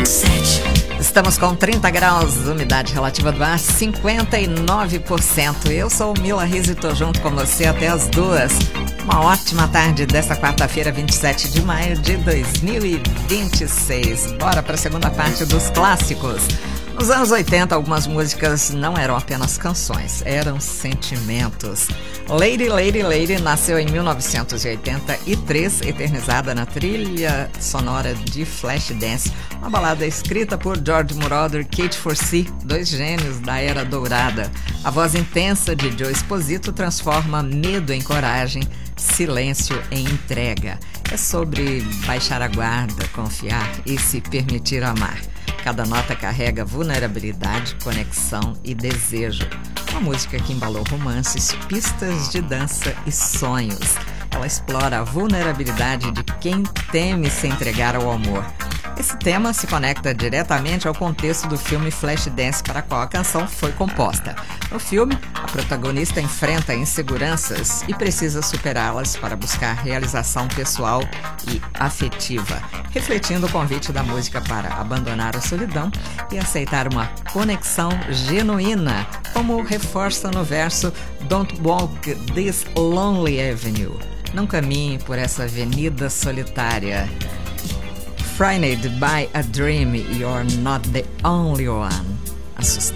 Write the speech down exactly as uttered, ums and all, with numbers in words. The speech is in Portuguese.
vinte e sete. Estamos com trinta graus, umidade relativa do ar cinquenta e nove por cento. Eu sou Mila Riz e tô junto com você até as duas. Uma ótima tarde desta quarta-feira, vinte e sete de maio de dois mil e vinte e seis. Bora para a segunda parte dos clássicos. Nos anos oitenta, algumas músicas não eram apenas canções, eram sentimentos. Lady, Lady, Lady nasceu em mil novecentos e oitenta e três, eternizada na trilha sonora de Flashdance, uma balada escrita por George Moroder e Kate Forsee, dois gênios da era dourada. A voz intensa de Joe Esposito transforma medo em coragem, silêncio em entrega. É sobre baixar a guarda, confiar e se permitir amar. Cada nota carrega vulnerabilidade, conexão e desejo. Uma música que embalou romances, pistas de dança e sonhos. Ela explora a vulnerabilidade de quem teme se entregar ao amor. Esse tema se conecta diretamente ao contexto do filme Flashdance, para qual a canção foi composta. No filme, a protagonista enfrenta inseguranças e precisa superá-las para buscar realização pessoal e afetiva, refletindo o convite da música para abandonar a solidão e aceitar uma conexão genuína, como reforça no verso Don't Walk This Lonely Avenue. Não caminhe por essa avenida solitária. Frightened by a dream, you're not the only one. Assustado.